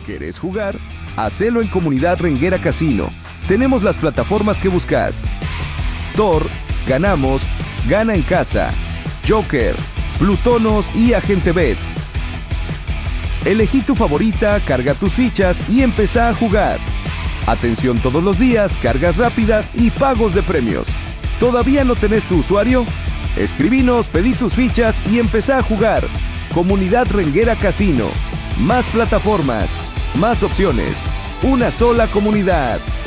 ¿Querés jugar? Hacelo en Comunidad Renguera Casino. Tenemos las plataformas que buscas: Thor, Ganamos, Gana en Casa, Joker, Plutonos y Agente Bet. Elegí tu favorita, carga tus fichas y empezá a jugar. Atención todos los días, cargas rápidas y pagos de premios. ¿Todavía no tenés tu usuario? Escribinos, pedí tus fichas y empezá a jugar. Comunidad Renguera Casino. Más plataformas, más opciones. Una sola comunidad.